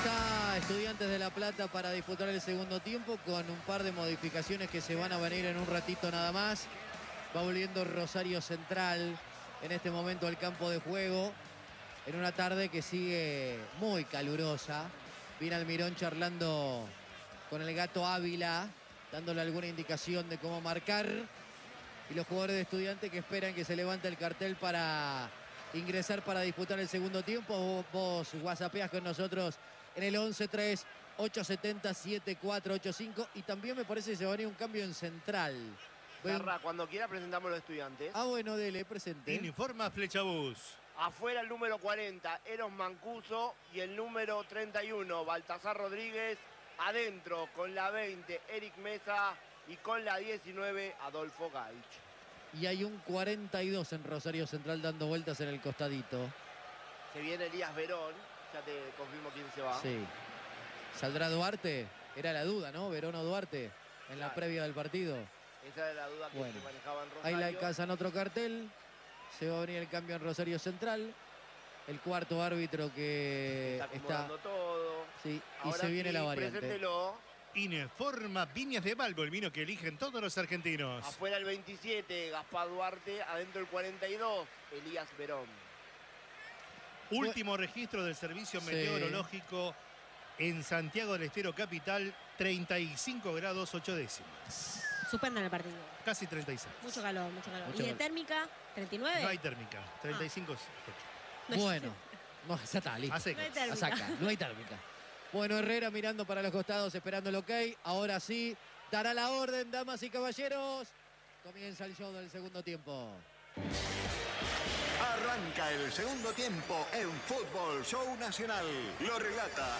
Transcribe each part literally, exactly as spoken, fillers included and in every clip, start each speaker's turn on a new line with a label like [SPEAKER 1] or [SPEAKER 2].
[SPEAKER 1] Está Estudiantes de La Plata para disputar el segundo tiempo con un par de modificaciones que se van a venir en un ratito nada más. Va volviendo Rosario Central en este momento al campo de juego en una tarde que sigue muy calurosa. Viene Almirón charlando con el Gato Ávila, dándole alguna indicación de cómo marcar. Y los jugadores de Estudiantes que esperan que se levante el cartel para ingresar para disputar el segundo tiempo. Vos, vos whatsappeás con nosotros en el once tres ocho siete cero siete cuatro ocho cinco. Y también me parece que se va a venir un cambio en central.
[SPEAKER 2] Zarra, cuando quiera presentamos a los Estudiantes.
[SPEAKER 1] Ah, bueno, dele, presente.
[SPEAKER 3] Informa Flechabús.
[SPEAKER 2] Afuera el número cuarenta, Eros Mancuso. Y el número treinta y uno, Baltasar Rodríguez. Adentro, con la veinte, Eric Mesa. Y con la diecinueve, Adolfo Gaich.
[SPEAKER 1] Y hay un cuarenta y dos en Rosario Central dando vueltas en el costadito.
[SPEAKER 2] Se viene Elías Verón. Ya te confirmo quién se va.
[SPEAKER 1] Sí. ¿Saldrá Duarte? Era la duda, ¿no? Verón o Duarte en la
[SPEAKER 2] Claro.
[SPEAKER 1] previa del partido.
[SPEAKER 2] Esa era la duda que
[SPEAKER 1] Bueno,
[SPEAKER 2] se manejaba en Rosario.
[SPEAKER 1] ahí la alcanzan otro cartel. Se va a venir el cambio en Rosario Central. El cuarto árbitro que
[SPEAKER 2] Está
[SPEAKER 1] está...
[SPEAKER 2] acomodando todo.
[SPEAKER 1] Sí, y
[SPEAKER 2] Ahora
[SPEAKER 1] se viene
[SPEAKER 2] sí,
[SPEAKER 1] la variante.
[SPEAKER 2] preséntelo.
[SPEAKER 3] Informa Viñas de Balbo, el vino que eligen todos los argentinos.
[SPEAKER 2] Afuera el veintisiete, Gaspar Duarte. Adentro el cuarenta y dos, Elías Verón.
[SPEAKER 3] Último registro del servicio
[SPEAKER 1] Sí.
[SPEAKER 3] meteorológico en Santiago del Estero Capital, treinta y cinco grados ocho décimas.
[SPEAKER 4] Suspendan el partido.
[SPEAKER 3] Casi treinta y seis.
[SPEAKER 4] Mucho calor, mucho calor.
[SPEAKER 1] Mucho
[SPEAKER 4] ¿Y de
[SPEAKER 1] calor.
[SPEAKER 4] térmica? ¿treinta y nueve?
[SPEAKER 3] No hay térmica, treinta y cinco.
[SPEAKER 4] No hay-
[SPEAKER 1] Bueno, no, ya está, listo.
[SPEAKER 3] A secas.
[SPEAKER 4] No hay térmica.
[SPEAKER 1] A saca, no hay térmica. Bueno, Herrera mirando para los costados, esperando el ok. Ahora sí, dará la orden, damas y caballeros. Comienza el show del segundo tiempo.
[SPEAKER 5] Arranca el segundo tiempo en Fútbol Show Nacional. Lo relata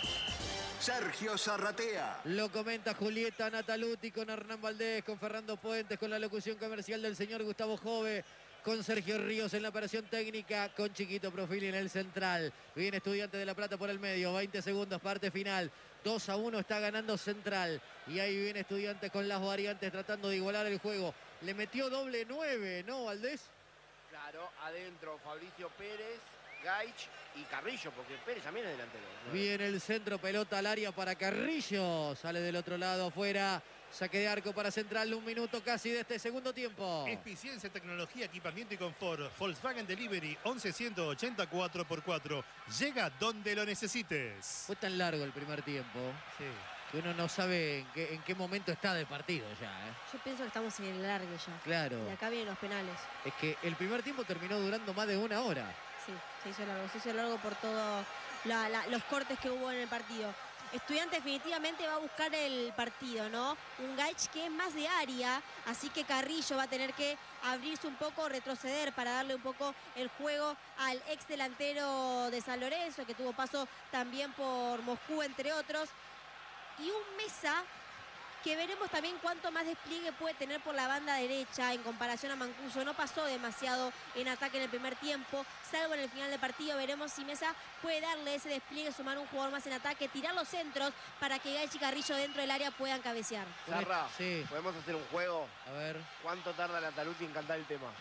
[SPEAKER 5] Sergio Zarratea.
[SPEAKER 1] Lo comenta Julieta Nataluti con Hernán Valdés, con Fernando Puentes, con la locución comercial del señor Gustavo Jove, con Sergio Ríos en la operación técnica, con Chiquito Profili en el central. Viene Estudiante de La Plata por el medio, veinte segundos, parte final. dos a uno está ganando Central. Y ahí viene Estudiante con las variantes tratando de igualar el juego. Le metió doble nueve, ¿no, Valdés?
[SPEAKER 2] Claro, adentro Fabricio Pérez, Gaich y Carrillo, porque Pérez también es delantero. ¿no?
[SPEAKER 1] Viene el centro, pelota al área para Carrillo. Sale del otro lado, afuera. Saque de arco para Central, un minuto casi de este segundo tiempo.
[SPEAKER 3] Eficiencia, tecnología, equipamiento y confort. Volkswagen Delivery once ciento ochenta cuatro por cuatro. Llega donde lo necesites.
[SPEAKER 1] Fue tan largo el primer tiempo
[SPEAKER 3] Sí.
[SPEAKER 1] que uno no sabe en qué, en qué momento está de partido ya, ¿eh?
[SPEAKER 4] Yo pienso que estamos en el largue ya.
[SPEAKER 1] Claro.
[SPEAKER 4] Y acá vienen los penales.
[SPEAKER 1] Es que el primer tiempo terminó durando más de una hora.
[SPEAKER 4] Sí, se hizo largo. Se hizo largo por todos los cortes que hubo en el partido. Estudiante definitivamente va a buscar el partido, ¿no? Un Gaich que es más de área, así que Carrillo va a tener que abrirse un poco, retroceder para darle un poco el juego al ex delantero de San Lorenzo, que tuvo paso también por Moscú, entre otros. Y un Mesa que veremos también cuánto más despliegue puede tener por la banda derecha en comparación a Mancuso. No pasó demasiado en ataque en el primer tiempo, salvo en el final del partido. Veremos si Mesa puede darle ese despliegue, sumar un jugador más en ataque, tirar los centros para que Gaich y Carrillo dentro del área puedan cabecear.
[SPEAKER 2] Zarra,
[SPEAKER 1] Sí.
[SPEAKER 2] ¿podemos hacer un juego?
[SPEAKER 1] A ver.
[SPEAKER 2] ¿Cuánto tarda Nataluti en cantar el tema?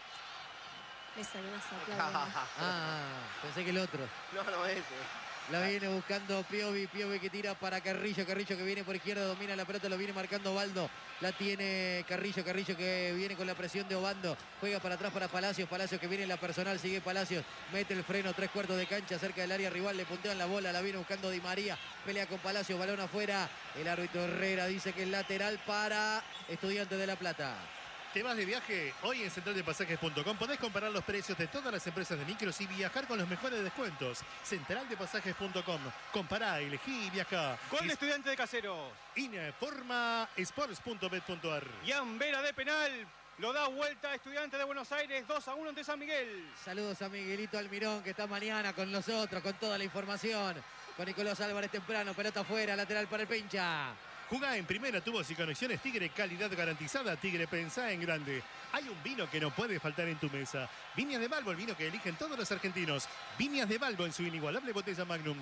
[SPEAKER 4] Mesa, Mesa, claro.
[SPEAKER 1] Ah, pensé que el otro.
[SPEAKER 2] No, no, ese.
[SPEAKER 1] La viene buscando Piovi, Piovi que tira para Carrillo, Carrillo que viene por izquierda, domina la pelota, lo viene marcando Baldo, la tiene Carrillo, Carrillo que viene con la presión de Obando, juega para atrás para Palacios, Palacios que viene en la personal, sigue Palacios, mete el freno, tres cuartos de cancha cerca del área rival, le puntean la bola, la viene buscando Di María, pelea con Palacios, balón afuera, el árbitro Herrera dice que es lateral para Estudiantes de La Plata.
[SPEAKER 3] ¿Te vas de viaje? Hoy en central de pasajes punto com podés comparar los precios de todas las empresas de micros y viajar con los mejores descuentos. central de pasajes punto com. Compará, elegí y viajá.
[SPEAKER 6] Gol de
[SPEAKER 3] Es-
[SPEAKER 6] Estudiante de Caseros.
[SPEAKER 3] Informa sports punto bet punto ar.
[SPEAKER 6] Ian Vera de penal. Lo da vuelta Estudiante de Buenos Aires. dos a uno ante San Miguel.
[SPEAKER 1] Saludos a Miguelito Almirón que está mañana con nosotros, con toda la información. Con Nicolás Álvarez temprano, pelota afuera, lateral para el pincha.
[SPEAKER 3] Jugá en primera, tubos y conexiones Tigre, calidad garantizada. Tigre, pensá en grande. Hay un vino que no puede faltar en tu mesa. Viñas de Balbo, el vino que eligen todos los argentinos. Viñas de Balbo en su inigualable botella Magnum.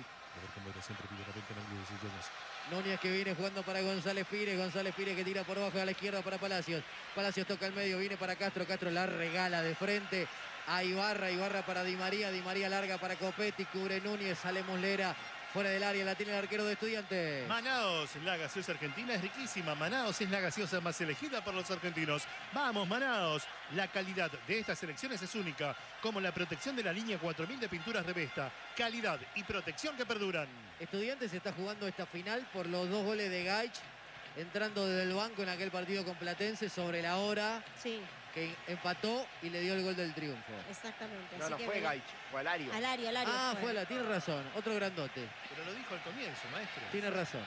[SPEAKER 1] Núñez que viene jugando para González Pires. González Pires que tira por abajo a la izquierda para Palacios. Palacios toca el medio, viene para Castro. Castro la regala de frente a Ibarra. Ibarra para Di María. Di María larga para Copetti. Cubre Núñez, sale Muslera. Fuera del área la tiene el arquero de Estudiantes.
[SPEAKER 3] Manaos, la gaseosa argentina es riquísima. Manaos es la gaseosa más elegida por los argentinos. Vamos, Manaos. La calidad de estas selecciones es única, como la protección de la línea cuatro mil de pinturas Revesta. Calidad y protección que perduran.
[SPEAKER 1] Estudiantes está jugando esta final por los dos goles de Gaich, entrando desde el banco en aquel partido con Platense sobre la hora,
[SPEAKER 4] Sí,
[SPEAKER 1] que empató y le dio el gol del triunfo.
[SPEAKER 4] exactamente.
[SPEAKER 2] No,
[SPEAKER 4] Así
[SPEAKER 2] no
[SPEAKER 4] que
[SPEAKER 2] fue
[SPEAKER 4] verá-
[SPEAKER 2] Gaich, fue Alario.
[SPEAKER 4] Al área, al área.
[SPEAKER 1] Ah, fue la, tiene razón, otro grandote,
[SPEAKER 3] Pero lo dijo al comienzo, maestro.
[SPEAKER 1] tiene razón.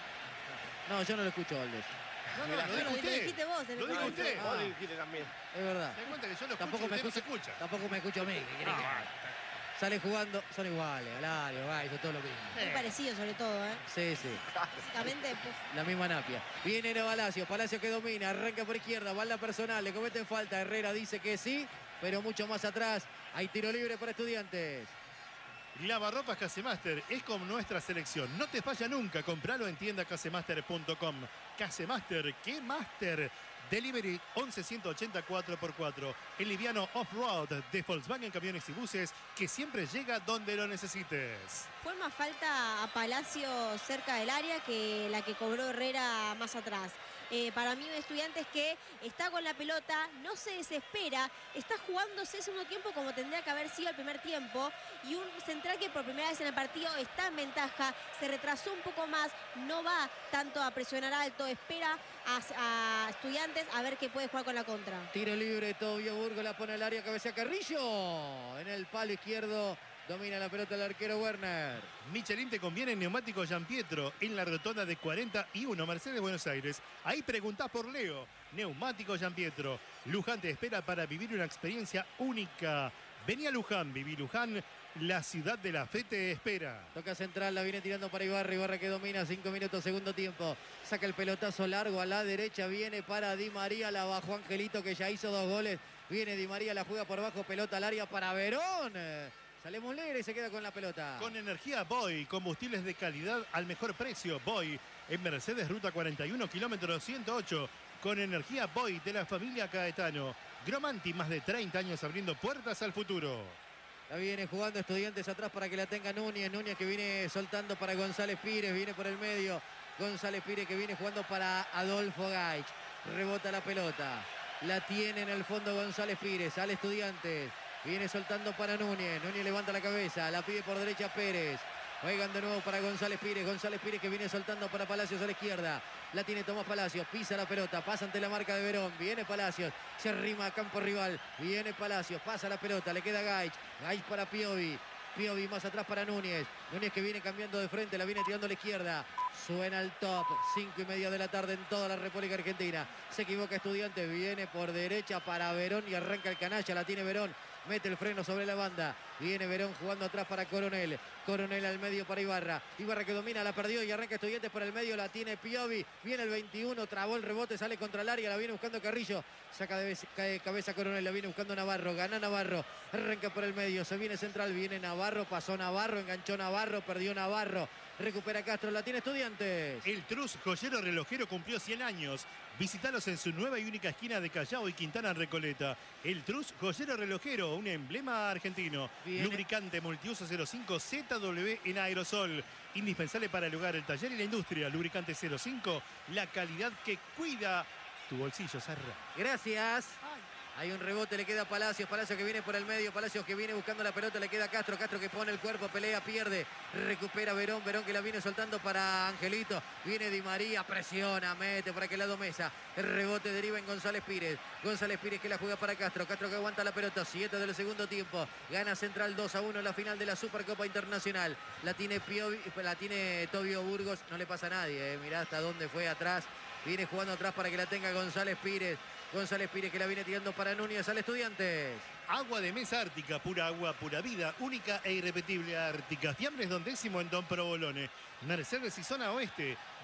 [SPEAKER 4] Ah, no.
[SPEAKER 1] No, yo no lo escucho, Valdés.
[SPEAKER 3] No, no,
[SPEAKER 2] Mirá,
[SPEAKER 3] lo
[SPEAKER 4] No,
[SPEAKER 3] dijo
[SPEAKER 4] lo, lo
[SPEAKER 3] usted.
[SPEAKER 4] dijiste vos. en el
[SPEAKER 3] Lo dijo
[SPEAKER 4] comienzo.
[SPEAKER 3] usted.
[SPEAKER 2] Vos
[SPEAKER 1] Ah.
[SPEAKER 2] dijiste también.
[SPEAKER 1] Es verdad.
[SPEAKER 3] ¿Se dan cuenta que yo lo escucho
[SPEAKER 1] Tampoco
[SPEAKER 3] y
[SPEAKER 1] me
[SPEAKER 3] usted no se
[SPEAKER 1] escucha,
[SPEAKER 3] escucha?
[SPEAKER 1] tampoco me escucho a mí. ¿qué querés que haga? Sale jugando, son iguales, Alario, Gaich, todo lo mismo.
[SPEAKER 4] Muy parecido sobre todo, ¿eh?
[SPEAKER 1] Sí, sí.
[SPEAKER 4] Básicamente, puf,
[SPEAKER 1] La misma napia. Viene Palacio, Palacio que domina, arranca por izquierda, bala personal, le cometen falta. Herrera dice que sí, pero mucho más atrás. Hay tiro libre para Estudiantes.
[SPEAKER 3] Lavarropas Casemaster es como nuestra selección. No te falla nunca. Compralo en tienda casemaster punto com. Casemaster, ¿qué master? Delivery once ciento ochenta cuatro por cuatro. El liviano off-road de Volkswagen Camiones y Buses que siempre llega donde lo necesites.
[SPEAKER 4] fue más falta a Palacio cerca del área que la que cobró Herrera más atrás. Eh, para mí, un Estudiantes que está con la pelota, no se desespera, está jugándose el segundo tiempo como tendría que haber sido el primer tiempo. Y un central que por primera vez en el partido está en ventaja, se retrasó un poco más, no va tanto a presionar alto, espera a, a Estudiantes a ver qué puede jugar con la contra.
[SPEAKER 1] Tiro libre, Tobio Burgo la pone al área, cabecea Carrillo. En el palo izquierdo domina la pelota el arquero Werner.
[SPEAKER 3] Michelin te conviene en neumático Giampietro en la rotonda de cuarenta y uno Mercedes Buenos Aires. Ahí preguntás por Leo. Neumático Giampietro. Luján te espera para vivir una experiencia única. Vení a Luján, viví Luján. La ciudad de la fe te espera.
[SPEAKER 1] Toca central, la viene tirando para Ibarra. Ibarra que domina, cinco minutos, segundo tiempo. Saca el pelotazo largo a la derecha. Viene para Di María, la bajó Angelito que ya hizo dos goles. Viene Di María, la juega por abajo, pelota al área para Verón. Sale Muslera y se queda con la pelota.
[SPEAKER 3] Con energía Boy, combustibles de calidad al mejor precio. Boy, en Mercedes Ruta cuarenta y uno, kilómetro ciento ocho. Con energía Boy de la familia Caetano. Gromanti, más de treinta años abriendo puertas al futuro.
[SPEAKER 1] La viene jugando Estudiantes atrás para que la tenga Núñez. Núñez que viene soltando para González Pires. Viene por el medio. González Pires que viene jugando para Adolfo Gaich. Rebota la pelota. La tiene en el fondo González Pires. Sale Estudiantes. Viene soltando para Núñez. Núñez levanta la cabeza. La pide por derecha Pérez. Juegan de nuevo para González Pires. González Pires que viene soltando para Palacios a la izquierda. La tiene Tomás Palacios. Pisa la pelota. Pasa ante la marca de Verón. Viene Palacios. Se arrima a campo rival. Viene Palacios. Pasa la pelota. Le queda Gaich. Gaich para Piovi. Piovi más atrás para Núñez. Núñez que viene cambiando de frente. La viene tirando a la izquierda. Suena el top. Cinco y media de la tarde en toda la República Argentina. Se equivoca Estudiantes. Viene por derecha para Verón y arranca el canalla. La tiene Verón. Mete el freno sobre la banda. Viene Verón jugando atrás para Coronel. Coronel al medio para Ibarra. Ibarra que domina, la perdió y arranca Estudiantes por el medio. La tiene Piovi. Viene el veintiuno, trabó el rebote, sale contra el área. La viene buscando Carrillo. Saca de cae cabeza Coronel, la viene buscando Navarro. Gana Navarro. Arranca por el medio. Se viene central. Viene Navarro. Pasó Navarro. Enganchó Navarro. Perdió Navarro. Recupera Castro. La tiene Estudiantes.
[SPEAKER 3] El Trus Joyero Relojero cumplió cien años. Visítalos en su nueva y única esquina de Callao y Quintana en Recoleta. El Trus Joyero Relojero, un emblema argentino.
[SPEAKER 1] Viene.
[SPEAKER 3] Lubricante multiuso cero cinco Z W en aerosol. Indispensable para el hogar, el taller y la industria. Lubricante cero cinco, la calidad que cuida tu bolsillo, Sarra.
[SPEAKER 1] Gracias. Hay un rebote, le queda a Palacios. Palacios que viene por el medio. Palacios que viene buscando la pelota. Le queda a Castro. Castro que pone el cuerpo, pelea, pierde. Recupera Verón. Verón que la viene soltando para Angelito. Viene Di María, presiona, mete por aquel lado Mesa. El rebote deriva en González Pires. González Pires que la juega para Castro. Castro que aguanta la pelota. siete del segundo tiempo. Gana Central dos a uno en la final de la Supercopa Internacional. La tiene Piovi, la tiene Tobio Burgos. No le pasa a nadie. Eh. Mirá hasta dónde fue atrás. Viene jugando atrás para que la tenga González Pires. González Pires que la viene tirando para Núñez al Estudiantes.
[SPEAKER 3] Agua de mesa Ártica, pura agua, pura vida, única e irrepetible Ártica. Fiambres Don Décimo en Don Provolone. Mercedes y zona oeste.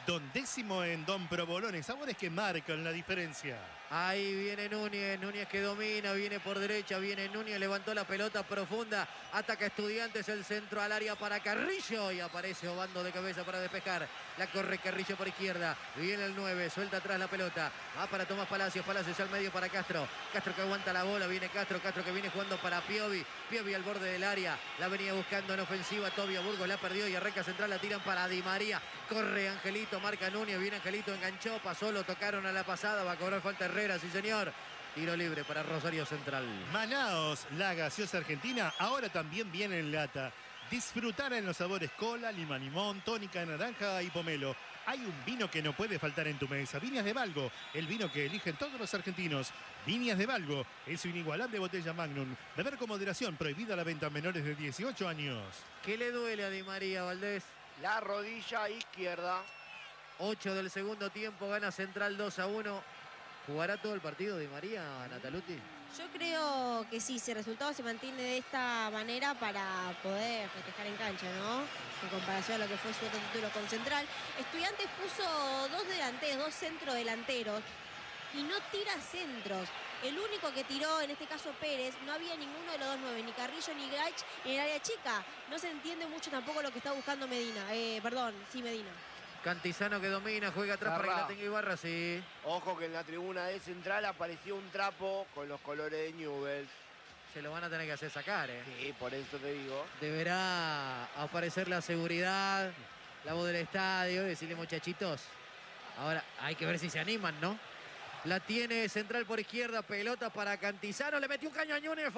[SPEAKER 3] Don Décimo en Don Provolone. Sabores que marcan la diferencia.
[SPEAKER 1] Ahí viene Núñez, Núñez que domina, viene por derecha, viene Núñez, levantó la pelota profunda, ataca Estudiantes, el centro al área para Carrillo y aparece Obando de cabeza para despejar. La corre Carrillo por izquierda, viene el nueve, suelta atrás la pelota, va para Tomás Palacios, Palacios al medio para Castro, Castro que aguanta la bola, viene Castro, Castro que viene jugando para Piovi, Piovi al borde del área, la venía buscando en ofensiva, Tobio Burgos la perdió y arranca central, la tiran para Di María, corre Angelito, marca Núñez, viene Angelito, enganchó, pasó, lo tocaron a la pasada, va a cobrar falta Herrera, sí señor. Tiro libre para Rosario Central.
[SPEAKER 3] Manaos, la gaseosa argentina, ahora también viene en lata. Disfrutar en los sabores cola, lima limón, tónica, naranja y pomelo. Hay un vino que no puede faltar en tu mesa. Viñas de Valgo, el vino que eligen todos los argentinos. Viñas de Valgo, es su inigualable botella Magnum. Beber con moderación, prohibida la venta a menores de dieciocho años.
[SPEAKER 1] ¿Qué le duele a Di María, Valdés?
[SPEAKER 2] La rodilla izquierda.
[SPEAKER 1] ocho del segundo tiempo, gana Central dos a uno. ¿Jugará todo el partido Di María, Nataluti?
[SPEAKER 4] Yo creo que sí, si el resultado se mantiene de esta manera para poder festejar en cancha, ¿no? En comparación a lo que fue su otro título con Central. Estudiantes puso dos delanteros, dos centrodelanteros y no tira centros. El único que tiró, en este caso Pérez, no había ninguno de los dos nueve, ni Carrillo ni Gaich en el área chica. No se entiende mucho tampoco lo que está buscando Medina. Eh, perdón, sí, Medina.
[SPEAKER 1] Cantizano que domina, juega atrás
[SPEAKER 2] Zarra.
[SPEAKER 1] para que la tenga Ibarra, sí.
[SPEAKER 2] Ojo que en la tribuna de Central apareció un trapo con los colores de Newell's.
[SPEAKER 1] Se lo van a tener que hacer sacar, ¿eh?
[SPEAKER 2] Sí, por eso te digo.
[SPEAKER 1] Deberá aparecer la seguridad, la voz del estadio, decirle muchachitos. Ahora hay que ver si se animan, ¿no? La tiene Central por izquierda, pelota para Cantizano, le metió un caño a Núñez,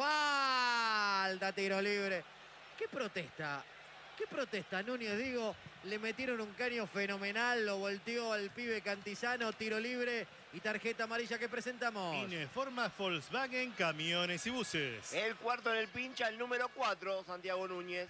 [SPEAKER 1] falta, tiro libre. ¿Qué protesta? ¿Qué protesta Núñez? Digo, le metieron un caño fenomenal, lo volteó al pibe Cantizano, tiro libre y tarjeta amarilla que presentamos.
[SPEAKER 3] Informa Volkswagen, camiones y buses.
[SPEAKER 2] El cuarto en el pincha, el número cuatro, Santiago Núñez.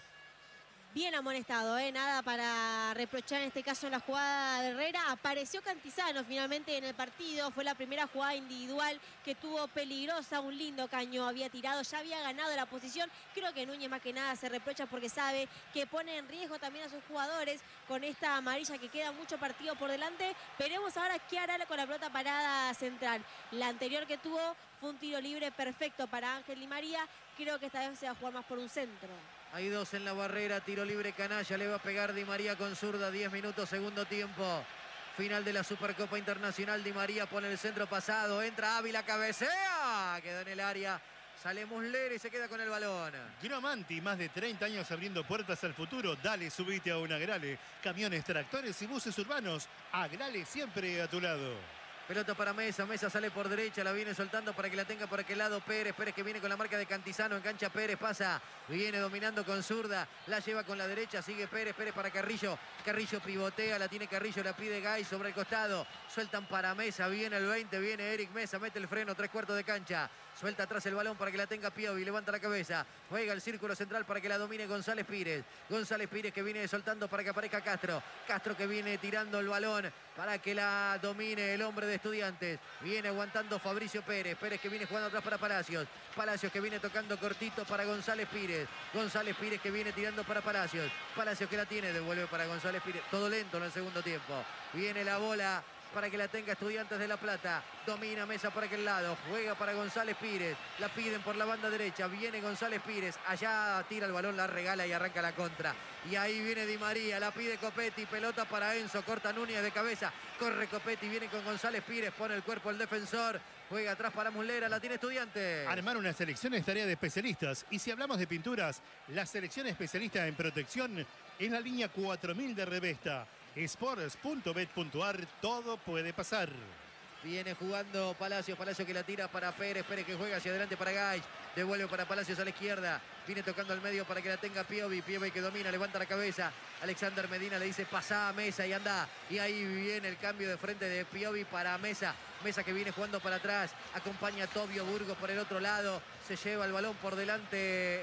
[SPEAKER 4] Bien amonestado, ¿eh? Nada para reprochar en este caso en la jugada de Herrera. Apareció Cantizano finalmente en el partido. Fue la primera jugada individual que tuvo peligrosa. Un lindo caño había tirado. Ya había ganado la posición. Creo que Núñez más que nada se reprocha porque sabe que pone en riesgo también a sus jugadores con esta amarilla que queda mucho partido por delante. Veremos ahora qué hará con la pelota parada Central. La anterior que tuvo fue un tiro libre perfecto para Ángel Di María. Creo que esta vez se va a jugar más por un centro.
[SPEAKER 1] Hay dos en la barrera, tiro libre canalla, le va a pegar Di María con zurda, diez minutos, segundo tiempo. Final de la Supercopa Internacional, Di María pone el centro pasado, entra Ávila, cabecea, quedó en el área, sale Muslera y se queda con el balón.
[SPEAKER 3] Gromanti, más de treinta años abriendo puertas al futuro. Dale, subite a un Agrale. Camiones, tractores y buses urbanos. Agrale siempre a tu lado.
[SPEAKER 1] Pelota para Mesa, Mesa sale por derecha, la viene soltando para que la tenga por aquel lado Pérez, Pérez que viene con la marca de Cantizano, engancha Pérez, pasa, viene dominando con zurda, la lleva con la derecha, sigue Pérez, Pérez para Carrillo, Carrillo pivotea, la tiene Carrillo, la pide Gay sobre el costado, sueltan para Mesa, viene el veinte, viene Eric Mesa, mete el freno, tres cuartos de cancha, suelta atrás el balón para que la tenga Piovi, levanta la cabeza, juega el círculo central para que la domine González Pires, González Pires que viene soltando para que aparezca Castro, Castro que viene tirando el balón para que la domine el hombre de Estudiantes. Viene aguantando Fabricio Pérez. Pérez que viene jugando atrás para Palacios. Palacios que viene tocando cortito para González Pires. González Pires que viene tirando para Palacios. Palacios que la tiene, devuelve para González Pires. Todo lento en el segundo tiempo. Viene la bola para que la tenga Estudiantes de La Plata. Domina Mesa por aquel lado. Juega para González Pires. La piden por la banda derecha. Viene González Pires. Allá tira el balón, la regala y arranca la contra. Y ahí viene Di María. La pide Copetti. Pelota para Enzo. Corta Núñez de cabeza. Corre Copetti. Viene con González Pires. Pone el cuerpo el defensor. Juega atrás para Muslera. La tiene Estudiantes.
[SPEAKER 3] Armar una selección es tarea de especialistas. Y si hablamos de pinturas, la selección especialista en protección es la línea cuatro mil de Revesta. Sports punto bet punto ar, todo puede pasar.
[SPEAKER 1] Viene jugando Palacios, Palacios que la tira para Pérez, Pérez que juega hacia adelante para Gaich, devuelve para Palacios a la izquierda, viene tocando al medio para que la tenga Piovi, Piovi que domina, levanta la cabeza, Alexander Medina le dice pasá a Mesa y anda, y ahí viene el cambio de frente de Piovi para Mesa, Mesa que viene jugando para atrás, acompaña a Tobio Burgos por el otro lado, se lleva el balón por delante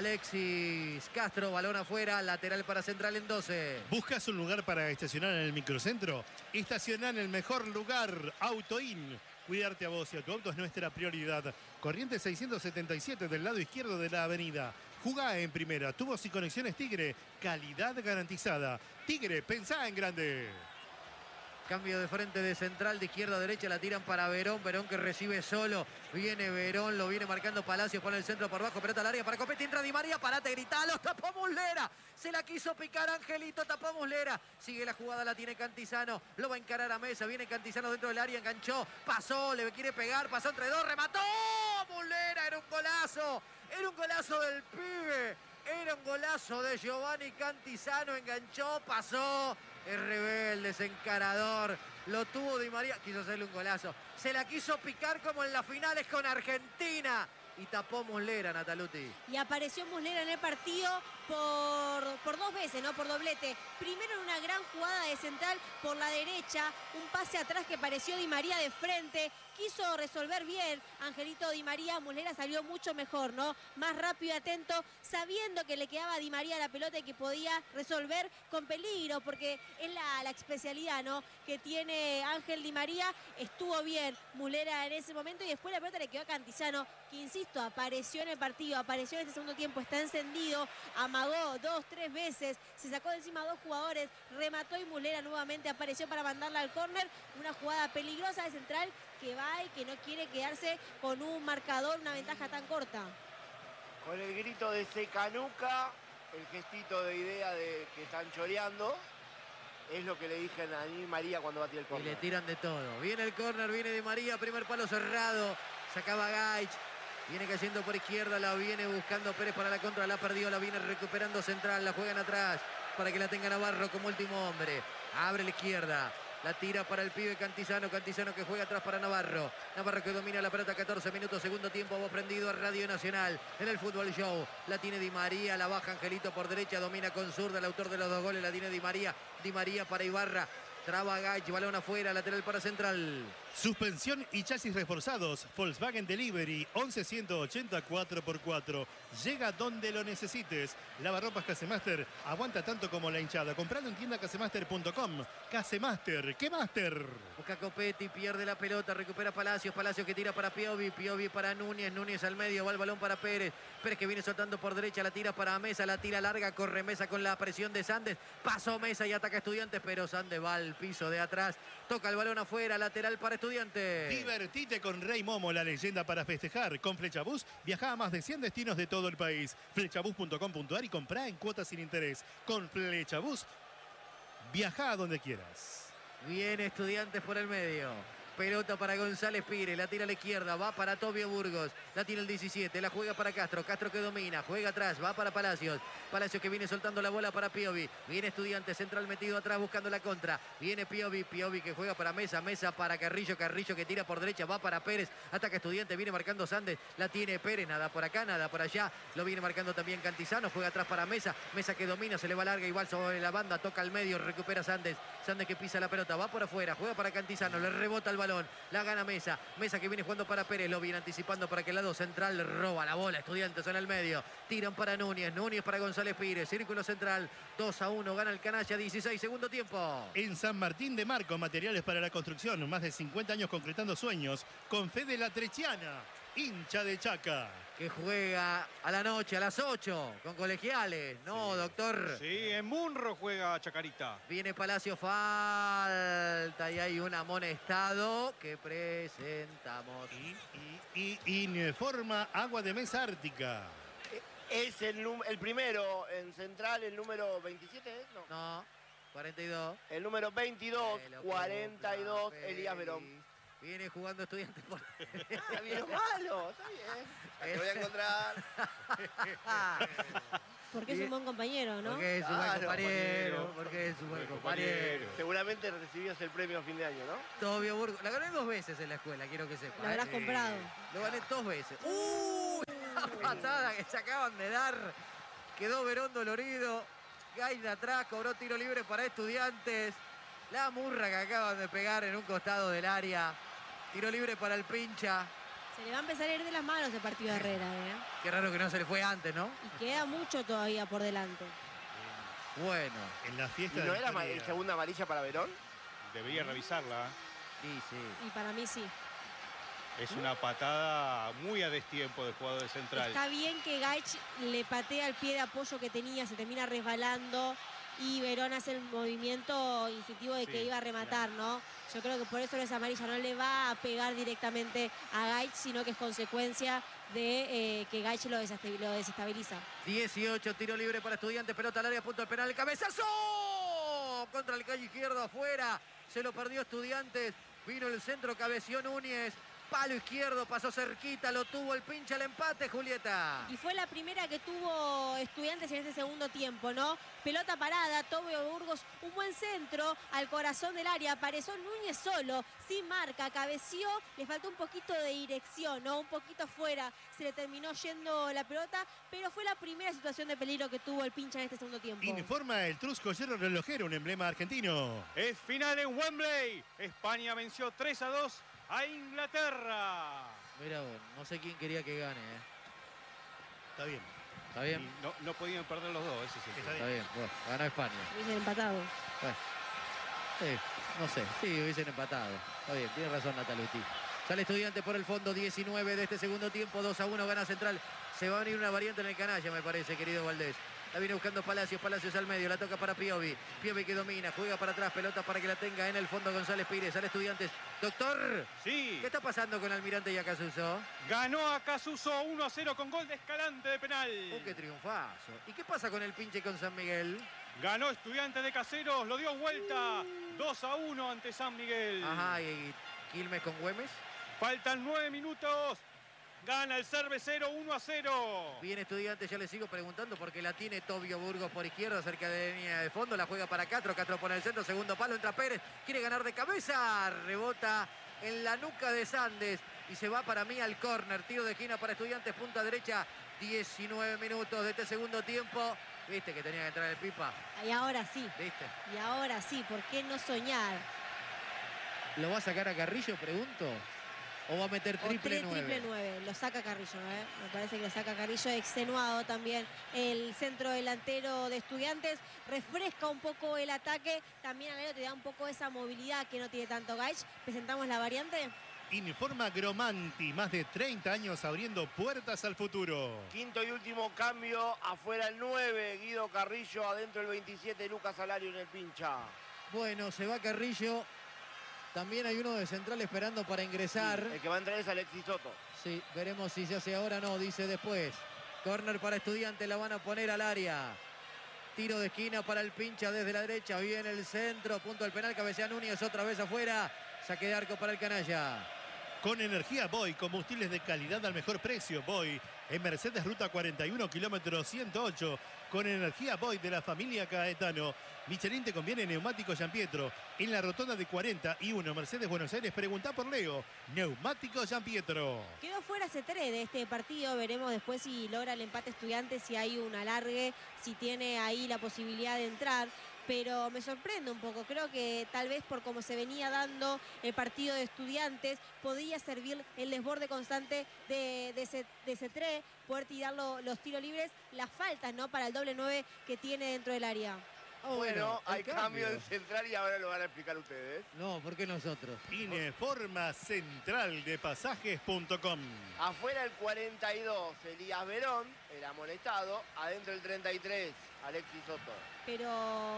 [SPEAKER 1] Alexis Castro, balón afuera, lateral para Central en doce.
[SPEAKER 3] ¿Buscas un lugar para estacionar en el microcentro? Estaciona en el mejor lugar, Autoin. Cuidarte a vos y a tu auto es nuestra prioridad. Corriente seiscientos setenta y siete del lado izquierdo de la avenida. Jugá en primera, tubos y conexiones Tigre, calidad garantizada. Tigre, pensá en grande.
[SPEAKER 1] Cambio de frente de central, de izquierda a derecha, la tiran para Verón. Verón que recibe solo. Viene Verón, lo viene marcando Palacios, pone el centro por abajo, pelota al área para Copetti, entra Di María, parate, gritalo, tapó Muslera. Se la quiso picar Angelito, tapó Muslera. Sigue la jugada, la tiene Cantizano, lo va a encarar a Mesa, viene Cantizano dentro del área, enganchó, pasó, le quiere pegar, pasó entre dos, remató. Muslera, era un golazo, era un golazo del pibe. Era un golazo de Giovanni Cantizano, enganchó, pasó. Es rebelde, es encarador. Lo tuvo Di María, quiso hacerle un golazo. Se la quiso picar como en las finales con Argentina. Y tapó Muslera, Nataluti.
[SPEAKER 4] Y apareció Muslera en el partido por, por dos veces, ¿no? Por doblete. Primero en una gran jugada de central por la derecha. Un pase atrás que pareció Di María de frente. Quiso resolver bien Angelito Di María. Muslera salió mucho mejor, ¿no? Más rápido y atento, sabiendo que le quedaba a Di María la pelota y que podía resolver con peligro, porque es la, la especialidad, ¿no? Que tiene Ángel Di María. Estuvo bien Muslera en ese momento y después la pelota le quedó a Cantizano, que insisto, apareció en el partido, apareció en este segundo tiempo, está encendido, amagó dos, tres veces, se sacó de encima a dos jugadores, remató y Muslera nuevamente apareció para mandarla al córner. Una jugada peligrosa de central que va y que no quiere quedarse con un marcador, una ventaja tan corta.
[SPEAKER 2] Con el grito de Secanuca, el gestito de idea de que están choreando, es lo que le dije a Di María cuando batió el
[SPEAKER 1] Y
[SPEAKER 2] córner.
[SPEAKER 1] le tiran de todo. Viene el córner, viene Di María, primer palo cerrado. Sacaba Gaich. Viene cayendo por izquierda, la viene buscando Pérez para la contra, la perdió, la viene recuperando central, la juegan atrás para que la tenga Navarro como último hombre. Abre la izquierda. La tira para el pibe Cantizano, Cantizano que juega atrás para Navarro. Navarro que domina la pelota, catorce minutos, segundo tiempo, vos prendido a Radio Nacional en el Fútbol Show. La tiene Di María, la baja Angelito por derecha, domina con zurda, el autor de los dos goles, la tiene Di María. Di María para Ibarra, traba Gaich, balón afuera, lateral para Central.
[SPEAKER 3] Suspensión y chasis reforzados. Volkswagen Delivery once ciento ochenta cuatro por cuatro. Llega donde lo necesites. Lavarropas Casemaster. Aguanta tanto como la hinchada. Comprando en tienda casemaster punto com. Casemaster. ¿Qué Master?
[SPEAKER 1] Busca Copetti, pierde la pelota, recupera Palacios. Palacios que tira para Piovi. Piovi para Núñez. Núñez al medio. Va el balón para Pérez. Pérez que viene soltando por derecha. La tira para Mesa. La tira larga. Corre Mesa con la presión de Sandes. Pasó Mesa y ataca Estudiantes. Pero Sandes va al piso de atrás. Toca el balón afuera. Lateral para Estudiantes.
[SPEAKER 3] Divertite con Rey Momo, la leyenda para festejar. Con Flechabús viaja a más de cien destinos de todo el país. Flechabús punto com punto ar y comprá en cuotas sin interés. Con Flechabús viaja a donde quieras.
[SPEAKER 1] Viene Estudiantes por el medio. Pelota para González Pires, la tira a la izquierda, va para Tobio Burgos, la tira el diecisiete, la juega para Castro, Castro que domina, juega atrás, va para Palacios, Palacios que viene soltando la bola para Piovi, viene Estudiantes, central metido atrás buscando la contra, viene Piovi, Piovi que juega para Mesa, Mesa para Carrillo, Carrillo que tira por derecha, va para Pérez, ataca Estudiantes, viene marcando Sandes, la tiene Pérez, nada por acá, nada por allá, lo viene marcando también Cantizano, juega atrás para Mesa, Mesa que domina, se le va larga, igual sobre la banda, toca al medio, recupera Sandes, Sandes que pisa la pelota, va por afuera, juega para Cantizano, le rebota el balón, la gana Mesa, Mesa que viene jugando para Pérez, lo viene anticipando para que el lado central roba la bola, Estudiantes en el medio, tiran para Núñez, Núñez para González Pires, círculo central, dos a uno, gana el Canalla, dieciséis, segundo tiempo.
[SPEAKER 3] En San Martín de Marco, materiales para la construcción, más de cincuenta años concretando sueños, con Fede La Trechiana, hincha de Chaca.
[SPEAKER 1] Que juega a la noche, a las ocho, con Colegiales, ¿no, sí, doctor?
[SPEAKER 6] Sí, en Munro juega Chacarita.
[SPEAKER 1] Viene Palacio, falta, y hay un amonestado que presentamos.
[SPEAKER 3] Y, y, y informa Agua de Mesa Ártica.
[SPEAKER 2] Es el, el primero en central, el número veintisiete, ¿es? No.
[SPEAKER 1] No, cuarenta y dos.
[SPEAKER 2] El número veintidós, cuarenta y dos, Elías Verón.
[SPEAKER 1] Viene jugando Estudiantes por...
[SPEAKER 2] Está bien malo, está bien. Te voy a encontrar.
[SPEAKER 4] Porque es un buen compañero, ¿no?
[SPEAKER 1] Porque es un
[SPEAKER 2] Claro,
[SPEAKER 1] buen compañero,
[SPEAKER 2] compañero.
[SPEAKER 1] porque es un buen
[SPEAKER 6] compañero.
[SPEAKER 1] compañero.
[SPEAKER 2] Seguramente recibías el premio a fin de año, ¿no?
[SPEAKER 1] Tobio Burgos. La gané dos veces en la escuela, quiero que sepas.
[SPEAKER 4] Lo habrás
[SPEAKER 1] ¿eh?
[SPEAKER 4] comprado.
[SPEAKER 1] Lo gané dos veces. ¡Uh! La patada que se acaban de dar. Quedó Verón dolorido. Gay de atrás, cobró tiro libre para Estudiantes. La murra que acaban de pegar en un costado del área. Tiro libre para el pincha.
[SPEAKER 4] Se le va a empezar a ir de las manos el partido de Herrera, ¿eh?
[SPEAKER 1] Qué raro que no se le fue antes, ¿no?
[SPEAKER 4] Y queda mucho todavía por delante.
[SPEAKER 1] Bueno.
[SPEAKER 3] En la
[SPEAKER 2] ¿Y
[SPEAKER 3] fiesta
[SPEAKER 2] no
[SPEAKER 3] de
[SPEAKER 2] era
[SPEAKER 3] Victoria.
[SPEAKER 2] ma- segunda amarilla para Verón?
[SPEAKER 6] Debería revisarla.
[SPEAKER 1] Sí, sí.
[SPEAKER 4] Y para mí sí.
[SPEAKER 6] Es una patada muy a destiempo del jugador de central.
[SPEAKER 4] Está bien que Gaich le patea el pie de apoyo que tenía, se termina resbalando. y Verón hace el movimiento instintivo de que
[SPEAKER 6] Sí,
[SPEAKER 4] iba a rematar, ¿no? Yo creo que por eso no es amarilla, no le va a pegar directamente a Gaich, sino que es consecuencia de eh, que Gaich lo desestabil- lo desestabiliza.
[SPEAKER 1] dieciocho, tiro libre para Estudiantes, pelota al área, punto de penal, cabezazo contra el calle izquierdo afuera, se lo perdió Estudiantes, vino el centro, cabeció Núñez, palo izquierdo, pasó cerquita, lo tuvo el pinche al empate, Julieta.
[SPEAKER 4] Y fue la primera que tuvo Estudiantes en este segundo tiempo, ¿no? Pelota parada, Tobio Burgos, un buen centro al corazón del área, apareció Núñez solo, sin marca, cabeció, le faltó un poquito de dirección, ¿no? Un poquito fuera, se le terminó yendo la pelota, pero fue la primera situación de peligro que tuvo el pincha en este segundo tiempo.
[SPEAKER 3] Informa el Trusco Hierro Relojero, un emblema argentino.
[SPEAKER 6] Es final en Wembley. España venció tres a dos a Inglaterra.
[SPEAKER 1] Mira vos, no sé quién quería que gane, ¿eh?
[SPEAKER 3] Está bien.
[SPEAKER 1] ¿Está bien?
[SPEAKER 6] Y no, no podían perder los dos, ese es el
[SPEAKER 3] Está
[SPEAKER 1] Está bien, bueno, ganó España.
[SPEAKER 4] Hubiesen empatado.
[SPEAKER 1] Bueno, sí, no sé, sí, hubiesen empatado. Está bien, tiene razón Nataluti. Sale Estudiante por el fondo, diecinueve de este segundo tiempo, dos a uno, gana Central. Se va a venir una variante en el canalla, me parece, querido Valdés. La viene buscando Palacios, Palacios al medio, la toca para Piovi. Piovi que domina, juega para atrás, pelota para que la tenga en el fondo González Pires. Sale Estudiantes. Doctor,
[SPEAKER 6] Sí.
[SPEAKER 1] ¿qué está pasando con Almirante y Acasuso?
[SPEAKER 6] Ganó a Casuso uno a cero con gol de Escalante de penal.
[SPEAKER 1] ¡Oh, qué triunfazo! ¿Y qué pasa con el pinche con San Miguel?
[SPEAKER 6] Ganó Estudiantes de Caseros, lo dio vuelta dos a uno ante San Miguel.
[SPEAKER 1] Ajá, y Quilmes con Güemes.
[SPEAKER 6] Faltan nueve minutos. Gana el Cervecero uno a cero.
[SPEAKER 1] Bien Estudiantes, ya le sigo preguntando porque la tiene Tobio Burgos por izquierda cerca de la línea de fondo, la juega para Castro, Castro pone el centro, segundo palo, entra Pérez, quiere ganar de cabeza, rebota en la nuca de Sandes y se va para mí al córner, tiro de esquina para Estudiantes, punta derecha, diecinueve minutos de este segundo tiempo, viste que tenía que entrar el Pipa,
[SPEAKER 4] Y ahora sí,
[SPEAKER 1] viste.
[SPEAKER 4] y ahora sí, ¿por qué no soñar?
[SPEAKER 1] ¿Lo va a sacar a Carrillo, pregunto? ¿O va a meter
[SPEAKER 4] O
[SPEAKER 1] triple
[SPEAKER 4] tri-
[SPEAKER 1] nueve?
[SPEAKER 4] triple nueve, lo saca Carrillo, ¿eh? Me parece que lo saca Carrillo, extenuado también el centro delantero de Estudiantes, refresca un poco el ataque, también al medio te da un poco esa movilidad que no tiene tanto Gaich. Presentamos la variante.
[SPEAKER 3] Informa Gromanti, más de treinta años abriendo puertas al futuro.
[SPEAKER 2] Quinto y último cambio, afuera el nueve, Guido Carrillo, adentro el veintisiete, Lucas Salario en el pincha.
[SPEAKER 1] Bueno, se va Carrillo. También hay uno de central esperando para ingresar.
[SPEAKER 2] Sí, el que va a entrar es Alexis Soto.
[SPEAKER 1] Sí, veremos si se hace ahora o no, dice después. Córner para Estudiantes, la van a poner al área. Tiro de esquina para el pincha desde la derecha. Viene el centro, punto al penal, cabecea Núñez otra vez afuera. Saque de arco para el canalla.
[SPEAKER 3] Con energía Boy, combustibles de calidad al mejor precio. Boy, en Mercedes Ruta cuarenta y uno, kilómetro ciento ocho. Con energía Boy de la familia Caetano. Michelin te conviene neumático Giampietro. En la rotonda de cuarenta y uno, Mercedes Buenos Aires, pregunta por Leo. Neumático Giampietro.
[SPEAKER 4] Quedó fuera C tres de este partido, veremos después si logra el empate Estudiantes, si hay un alargue, si tiene ahí la posibilidad de entrar. Pero me sorprende un poco, creo que tal vez por cómo se venía dando el partido de Estudiantes, podía servir el desborde constante de, de, C, de C tres, poder tirar lo, los tiros libres, las faltas, ¿no? Para el doble nueve que tiene dentro del área.
[SPEAKER 1] Oh,
[SPEAKER 2] Bueno,
[SPEAKER 1] el
[SPEAKER 2] hay cambio en central y ahora lo van a explicar ustedes.
[SPEAKER 1] No, ¿por qué nosotros?
[SPEAKER 3] Informa Central de Pasajes punto com.
[SPEAKER 2] Afuera el cuarenta y dos, Elías Verón, el amonestado. Adentro el treinta y tres, Alexis Soto.
[SPEAKER 4] Pero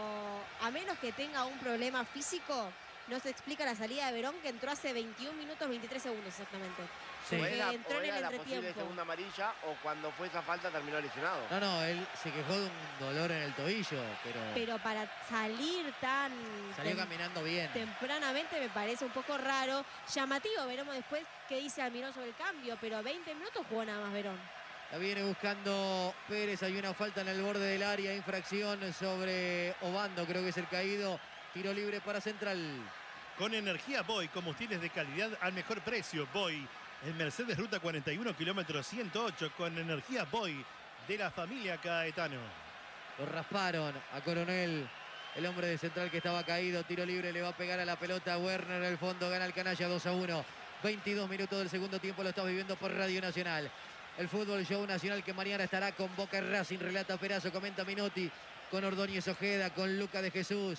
[SPEAKER 4] a menos que tenga un problema físico, no se explica la salida de Verón, que entró hace veintiún minutos, veintitrés segundos exactamente.
[SPEAKER 1] Sí.
[SPEAKER 2] O
[SPEAKER 4] Porque
[SPEAKER 2] era,
[SPEAKER 4] entró
[SPEAKER 2] o
[SPEAKER 4] en el
[SPEAKER 2] era la posible
[SPEAKER 4] entretiempo.
[SPEAKER 2] segunda amarilla o cuando fue esa falta terminó lesionado.
[SPEAKER 1] No, no, él se quejó de un dolor en el tobillo, pero,
[SPEAKER 4] Pero para salir tan
[SPEAKER 1] salió
[SPEAKER 4] tem-
[SPEAKER 1] caminando bien.
[SPEAKER 4] tempranamente me parece un poco raro. Llamativo, veremos después qué dice Almirón sobre el cambio, pero veinte minutos jugó nada más Verón.
[SPEAKER 1] La viene buscando Pérez, hay una falta en el borde del área, infracción sobre Obando, creo que es el caído. Tiro libre para Central.
[SPEAKER 3] Con energía Boy, combustibles de calidad al mejor precio. Boy, en Mercedes Ruta cuarenta y uno, kilómetro ciento ocho. Con energía Boy de la familia Caetano.
[SPEAKER 1] Lo rasparon a Coronel, el hombre de Central que estaba caído. Tiro libre, le va a pegar a la pelota. Werner al fondo, gana el canalla dos a uno. veintidós minutos del segundo tiempo, lo está viviendo por Radio Nacional. El Fútbol Show Nacional que mañana estará con Boca Racing, relata Perazo, comenta Minotti, con Ordóñez Ojeda, con Luca de Jesús.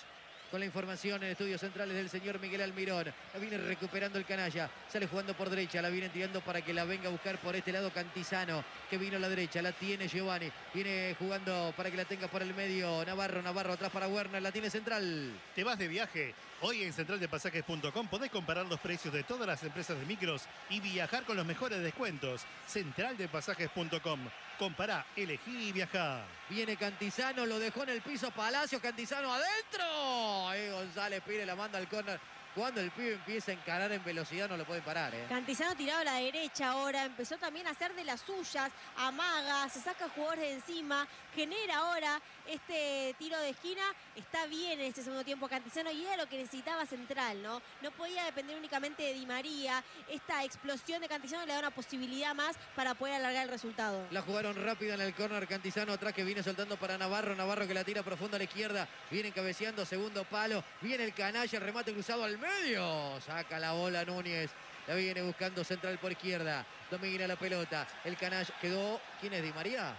[SPEAKER 1] con la información en estudios centrales del señor Miguel Almirón. La viene recuperando el canalla. Sale jugando por derecha. La viene tirando para que la venga a buscar por este lado Cantizano, que vino a la derecha. La tiene Giovanni. Viene jugando para que la tenga por el medio. Navarro, Navarro atrás para Werner. La tiene central.
[SPEAKER 3] ¿Te vas de viaje? Hoy en central de pasajes punto com podés comparar los precios de todas las empresas de micros y viajar con los mejores descuentos. central de pasajes punto com. Compará, elegí y viajá.
[SPEAKER 1] Viene Cantizano, lo dejó en el piso Palacios. Cantizano adentro. Ahí González Pires la manda al córner. Cuando el pibe empieza a encarar en velocidad no lo pueden parar, ¿eh?
[SPEAKER 4] Cantizano tirado a la derecha ahora, empezó también a hacer de las suyas, amaga, se saca jugadores de encima, genera ahora este tiro de esquina. Está bien en este segundo tiempo Cantizano y era lo que necesitaba Central, ¿no? No podía depender únicamente de Di María. Esta explosión de Cantizano le da una posibilidad más para poder alargar el resultado.
[SPEAKER 1] La jugaron rápida en el córner. Cantizano atrás que viene soltando para Navarro. Navarro que la tira profunda a la izquierda. Viene cabeceando, segundo palo. Viene el canalla, el remate cruzado al medio. Saca la bola Núñez. La viene buscando Central por izquierda. Domina la pelota. El canalla quedó. ¿Quién es? ¿Di María?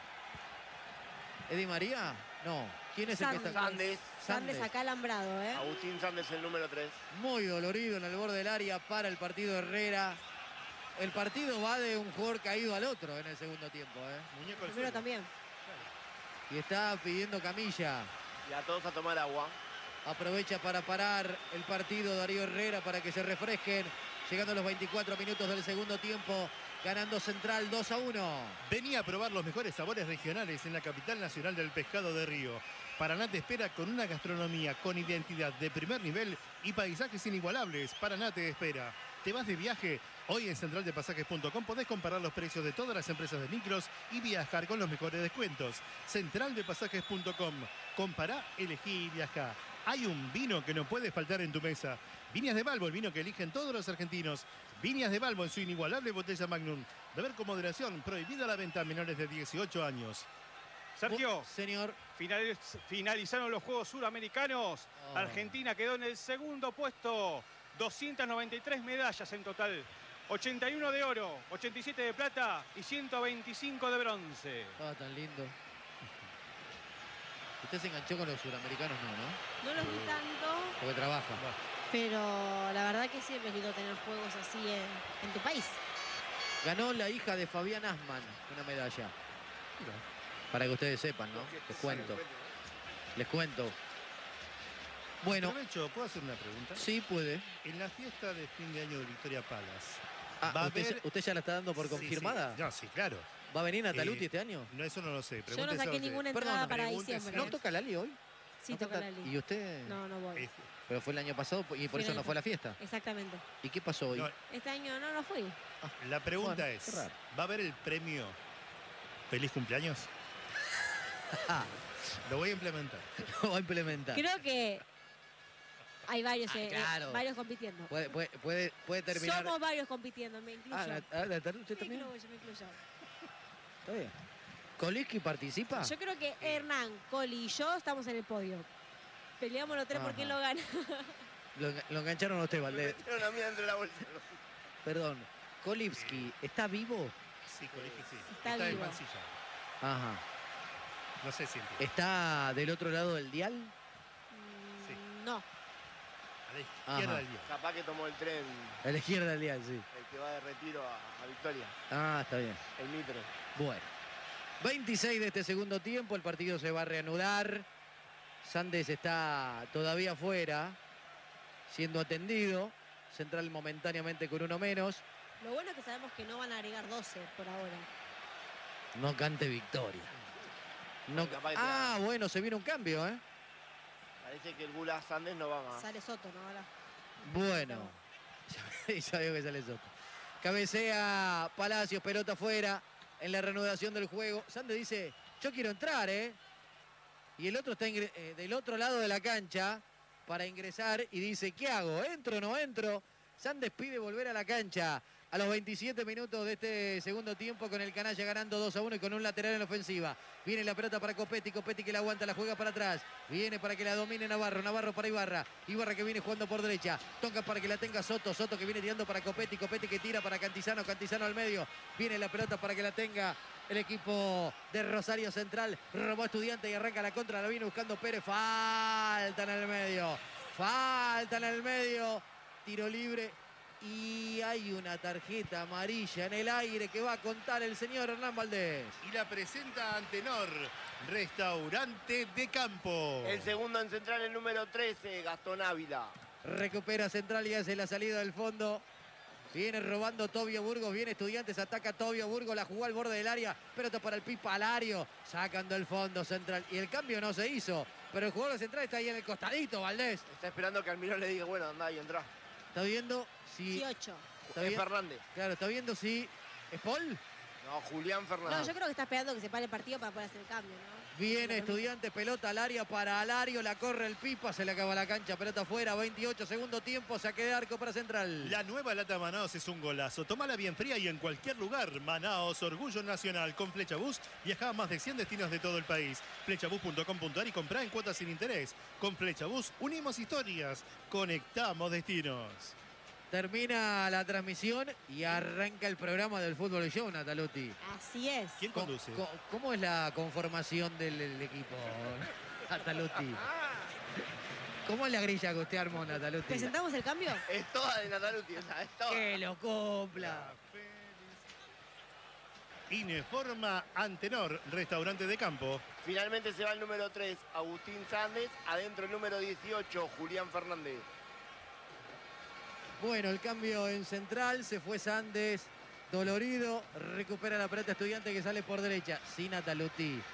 [SPEAKER 1] ¿Es Di María? No. ¿Quién es
[SPEAKER 4] Sandes.
[SPEAKER 1] el que está?
[SPEAKER 2] Sandes.
[SPEAKER 4] Sandes acá alambrado, ¿eh?
[SPEAKER 2] Agustín Sandes, el número tres.
[SPEAKER 1] Muy dolorido en el borde del área para el partido Herrera. El partido va de un jugador caído al otro en el segundo tiempo, ¿eh?
[SPEAKER 3] Muñeco al
[SPEAKER 4] Primero
[SPEAKER 3] suelo.
[SPEAKER 4] también.
[SPEAKER 1] Y está pidiendo camilla.
[SPEAKER 2] Y a todos a tomar agua.
[SPEAKER 1] Aprovecha para parar el partido Darío Herrera para que se refresquen. Llegando a los veinticuatro minutos del segundo tiempo. Ganando Central dos a uno.
[SPEAKER 3] Venía a probar los mejores sabores regionales en la capital nacional del pescado de Río. Paraná te espera con una gastronomía con identidad de primer nivel y paisajes inigualables. Paraná te espera. ¿Te vas de viaje? Hoy en central de pasajes punto com podés comparar los precios de todas las empresas de micros y viajar con los mejores descuentos. central de pasajes punto com. Compará, elegí y viajá. Hay un vino que no puede faltar en tu mesa. Viñas de Balbo, el vino que eligen todos los argentinos. Viñas de Balbo en su inigualable botella Magnum. Beber con moderación, prohibida la venta a menores de dieciocho años.
[SPEAKER 6] Sergio,
[SPEAKER 1] Señor.
[SPEAKER 6] finaliz- finalizaron los Juegos Suramericanos.
[SPEAKER 1] Oh.
[SPEAKER 6] Argentina quedó en el segundo puesto. doscientas noventa y tres medallas en total. ochenta y uno de oro, ochenta y siete de plata y ciento veinticinco de bronce.
[SPEAKER 1] Estaba tan lindo. Usted se enganchó con los suramericanos, no, ¿no?
[SPEAKER 4] No los vi tanto,
[SPEAKER 1] Porque trabaja.
[SPEAKER 4] pero la verdad que siempre es lindo tener juegos así en, en tu país.
[SPEAKER 1] Ganó la hija de Fabián Asman una medalla. Para que ustedes sepan, ¿no? Les cuento. Les cuento. Bueno,
[SPEAKER 3] Aprovecho, ¿puedo hacer una pregunta?
[SPEAKER 1] sí puede.
[SPEAKER 3] En la fiesta de fin de año de Victoria Palace.
[SPEAKER 1] Ah,
[SPEAKER 3] ¿va a
[SPEAKER 1] ¿usted,
[SPEAKER 3] haber-
[SPEAKER 1] ya, usted ya la está dando por
[SPEAKER 3] Sí, sí.
[SPEAKER 1] confirmada?
[SPEAKER 3] No, sí, claro.
[SPEAKER 1] ¿Va a venir Nataluti
[SPEAKER 3] Eh,
[SPEAKER 1] este año?
[SPEAKER 3] No, eso no lo sé.
[SPEAKER 4] Yo no
[SPEAKER 3] Pregúntese a
[SPEAKER 4] saqué
[SPEAKER 3] usted.
[SPEAKER 4] ninguna
[SPEAKER 1] Perdón,
[SPEAKER 4] entrada para
[SPEAKER 3] pregúntese.
[SPEAKER 4] diciembre.
[SPEAKER 1] ¿No toca Lali hoy?
[SPEAKER 4] Sí,
[SPEAKER 1] ¿No
[SPEAKER 4] toca la
[SPEAKER 1] ¿Y
[SPEAKER 4] liga.
[SPEAKER 1] usted?
[SPEAKER 4] No, no voy.
[SPEAKER 3] Eh,
[SPEAKER 1] Pero fue el año pasado y por
[SPEAKER 4] Fue el
[SPEAKER 1] eso
[SPEAKER 4] año
[SPEAKER 1] no fue a la fiesta.
[SPEAKER 4] Exactamente.
[SPEAKER 1] ¿Y qué pasó hoy?
[SPEAKER 3] no,
[SPEAKER 4] Este año no, no fui.
[SPEAKER 3] la pregunta
[SPEAKER 1] Bueno,
[SPEAKER 3] es,
[SPEAKER 1] qué raro.
[SPEAKER 3] ¿va a haber el premio Feliz Cumpleaños?
[SPEAKER 1] Ah,
[SPEAKER 3] Lo voy a implementar.
[SPEAKER 1] lo va a implementar.
[SPEAKER 4] Creo que hay varios,
[SPEAKER 1] Ah,
[SPEAKER 4] eh, eh,
[SPEAKER 1] claro.
[SPEAKER 4] varios compitiendo.
[SPEAKER 1] Puede, puede, puede, puede terminar.
[SPEAKER 4] Somos varios compitiendo, me incluyo.
[SPEAKER 1] Ah, Nat- ah, Nataluti
[SPEAKER 4] me
[SPEAKER 1] también.
[SPEAKER 4] incluyo, me incluyo.
[SPEAKER 1] Está bien. ¿Koliski participa?
[SPEAKER 4] Yo creo que Hernán, Coli y yo estamos en el podio. Peleamos los tres por
[SPEAKER 1] Ajá.
[SPEAKER 4] quién lo gana.
[SPEAKER 1] Lo, enga- lo engancharon a usted,
[SPEAKER 2] Me
[SPEAKER 1] Valdés.
[SPEAKER 2] metieron a mí dentro de la bolsa.
[SPEAKER 1] Perdón. Kolipski, ¿está vivo?
[SPEAKER 3] Sí, colegio, sí.
[SPEAKER 4] Está
[SPEAKER 3] en
[SPEAKER 4] vivo.
[SPEAKER 3] Mansilla.
[SPEAKER 1] Ajá.
[SPEAKER 3] No sé si entiende.
[SPEAKER 1] ¿Está del otro lado del dial?
[SPEAKER 4] Mm,
[SPEAKER 3] Sí.
[SPEAKER 4] No.
[SPEAKER 3] A la izquierda
[SPEAKER 1] Ajá.
[SPEAKER 3] del día.
[SPEAKER 2] Capaz que tomó el tren,
[SPEAKER 1] A la izquierda del dial, sí.
[SPEAKER 2] el que va de retiro a, a Victoria.
[SPEAKER 1] Ah, está bien.
[SPEAKER 2] El Mitre.
[SPEAKER 1] Bueno. veintiséis de este segundo tiempo, el partido se va a reanudar. Sandes está todavía afuera, siendo atendido. Central momentáneamente con uno menos.
[SPEAKER 4] Lo bueno es que sabemos que no van a agregar doce por ahora.
[SPEAKER 1] No cante victoria. No ca-
[SPEAKER 2] Capaz que
[SPEAKER 1] ah, bueno, se viene un cambio, ¿eh?
[SPEAKER 2] Parece que el Gula Sandes no va más.
[SPEAKER 4] Sale Soto, ¿no? Ahora.
[SPEAKER 1] Bueno. Ya veo que sale Soto. Cabecea Palacios, pelota afuera. En la reanudación del juego. Sandes dice, yo quiero entrar, ¿eh? Y el otro está ingre- eh, del otro lado de la cancha para ingresar y dice, ¿qué hago? ¿Entro o no entro? Sandes pide volver a la cancha a los veintisiete minutos de este segundo tiempo con el canalla ganando dos a uno y con un lateral en la ofensiva. Viene la pelota para Copetti, Copetti que la aguanta, la juega para atrás. Viene para que la domine Navarro, Navarro para Ibarra. Ibarra que viene jugando por derecha. Toca para que la tenga Soto, Soto que viene tirando para Copetti, Copetti que tira para Cantizano, Cantizano al medio. Viene la pelota para que la tenga el equipo de Rosario Central. Robó Estudiante y arranca la contra, la viene buscando Pérez. Falta en el medio. Falta en el medio. Tiro libre. Y hay una tarjeta amarilla en el aire que va a contar el señor Hernán Valdés.
[SPEAKER 3] Y la presenta Antenor, Restaurante de Campo.
[SPEAKER 2] El segundo en central, el número trece, Gastón Ávila.
[SPEAKER 1] Recupera Central y hace la salida del fondo. Viene robando Tobio Burgos, viene Estudiantes, ataca Tobio Burgos, la jugó al borde del área, pelota para el Pipa Alario, sacando el fondo Central. Y el cambio no se hizo, pero el jugador de Central está ahí en el costadito, Valdés.
[SPEAKER 2] Está esperando que Almirón le diga, bueno, anda y entra.
[SPEAKER 1] Está viendo si...
[SPEAKER 4] dieciocho.
[SPEAKER 1] Está
[SPEAKER 2] Es
[SPEAKER 1] bien-
[SPEAKER 2] Fernández.
[SPEAKER 1] Claro, está viendo si... ¿Es Paul?
[SPEAKER 2] No, Julián Fernández.
[SPEAKER 4] No, yo creo que está esperando que se pare el partido para poder hacer el cambio, ¿no?
[SPEAKER 1] Viene Estudiantes, pelota al área para Alario, la corre el Pipa, se le acaba la cancha, pelota afuera, veintiocho, segundo tiempo, saque de arco para Central.
[SPEAKER 3] La nueva lata Manaos es un golazo. Tómala bien fría y en cualquier lugar. Manaos, orgullo nacional. Con Flechabús viaja a más de cien destinos de todo el país. flechabús punto com punto ar y comprá en cuotas sin interés. Con Flechabús unimos historias, conectamos destinos.
[SPEAKER 1] Termina la transmisión y arranca el programa del Fútbol Show, Nataluti.
[SPEAKER 4] Así es.
[SPEAKER 3] ¿Quién
[SPEAKER 1] Co-
[SPEAKER 3] conduce?
[SPEAKER 1] co- ¿Cómo es la conformación del, del equipo, Nataluti? ¿Cómo es la grilla que usted armó, Nataluti?
[SPEAKER 4] ¿Presentamos el cambio?
[SPEAKER 2] Es toda de Nataluti, o sea, es toda.
[SPEAKER 1] ¡Que lo cumpla!
[SPEAKER 3] Ineforma Antenor, Restaurante de Campo.
[SPEAKER 2] Finalmente se va el número tres, Agustín Sández. Adentro el número dieciocho, Julián Fernández.
[SPEAKER 1] Bueno, el cambio en Central, se fue Sández, dolorido, recupera la pelota Estudiante que sale por derecha. Sí, Nataluti.